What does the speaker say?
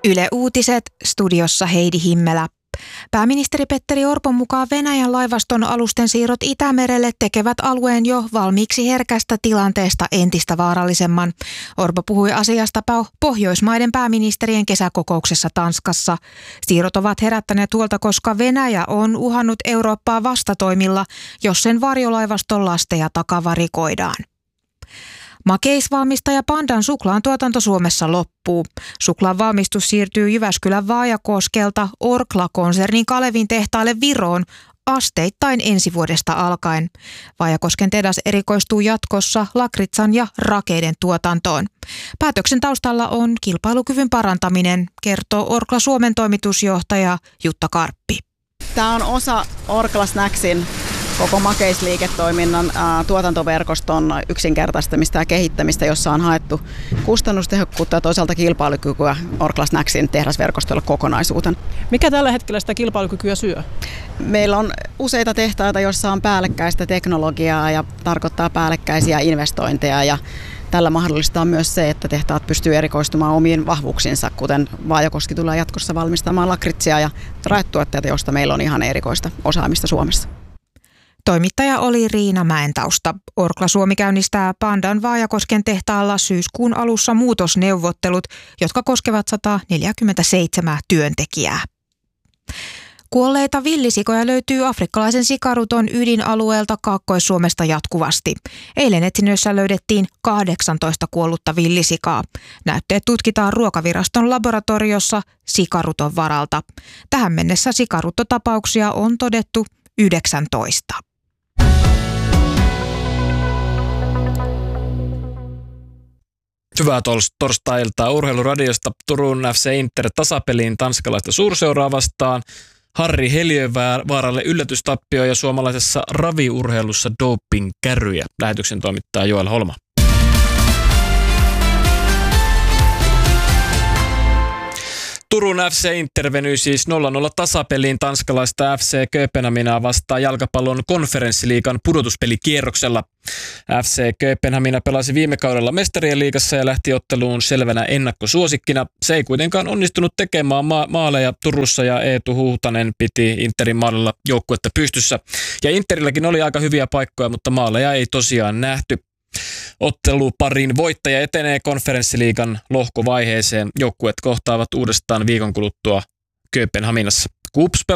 Yle Uutiset, studiossa Heidi Himmelä. Pääministeri Petteri Orpon mukaan Venäjän laivaston alusten siirrot Itämerelle tekevät alueen jo valmiiksi herkästä tilanteesta entistä vaarallisemman. Orpo puhui asiasta Pohjoismaiden pääministerien kesäkokouksessa Tanskassa. Siirrot ovat herättäneet huolta, koska Venäjä on uhannut Eurooppaa vastatoimilla, jos sen varjolaivaston lasteja takavarikoidaan. Makeisvalmistaja Pandan suklaan tuotanto Suomessa loppuu. Suklaan valmistus siirtyy Jyväskylän Vaajakoskelta Orkla-konsernin Kalevin tehtaalle Viroon asteittain ensi vuodesta alkaen. Vaajakosken tehdas erikoistuu jatkossa lakritsan ja rakeiden tuotantoon. Päätöksen taustalla on kilpailukyvyn parantaminen, kertoo Orkla Suomen toimitusjohtaja Jutta Karppi. Tämä on osa Orkla Snacksin koko makeisliiketoiminnan tuotantoverkoston yksinkertaistamista ja kehittämistä, jossa on haettu kustannustehokkuutta ja toisaalta kilpailukykyä Orkla Snacksin tehdasverkostolle kokonaisuutena. Mikä tällä hetkellä sitä kilpailukykyä syö? Meillä on useita tehtaita, joissa on päällekkäistä teknologiaa ja tarkoittaa päällekkäisiä investointeja ja tällä mahdollistaa myös se, että tehtaat pystyy erikoistumaan omiin vahvuuksinsa, kuten Vaajakoski tulee jatkossa valmistamaan lakritsia ja raetuotteita, josta meillä on ihan erikoista osaamista Suomessa. Toimittaja oli Riina Mäentausta. Orkla Suomi käynnistää Pandan Vaajakosken tehtaalla syyskuun alussa muutosneuvottelut, jotka koskevat 147 työntekijää. Kuolleita villisikoja löytyy afrikkalaisen sikaruton ydinalueelta Kaakkois-Suomesta jatkuvasti. Eilen etsinnöissä löydettiin 18 kuollutta villisikaa. Näytteet tutkitaan Ruokaviraston laboratoriossa sikaruton varalta. Tähän mennessä sikaruttotapauksia on todettu 19. Hyvää torstai-iltaa Urheiluradiosta. Turun FC Inter tasapeliin tanskalaista suurseuraa vastaan. Harri Heliövaaralle yllätystappio ja suomalaisessa raviurheilussa doping-kärryjä. Lähetyksen toimittaa Joel Holma. Turun FC Inter venyi siis 0-0 tasapeliin tanskalaista FC Kööpenhaminaa vastaan jalkapallon konferenssiliigan pudotuspelikierroksella. FC Kööpenhamina pelasi viime kaudella Mestarien liigassa ja lähti otteluun selvänä ennakkosuosikkina. Se ei kuitenkaan onnistunut tekemään maaleja Turussa ja Eetu Huhtanen piti Interin maalilla joukkuetta pystyssä. Ja Interilläkin oli aika hyviä paikkoja, mutta maaleja ei tosiaan nähty. Otteluparin voittaja etenee konferenssiliigan lohkovaiheeseen. Joukkueet kohtaavat uudestaan viikon kuluttua Kööpenhaminassa. KuPS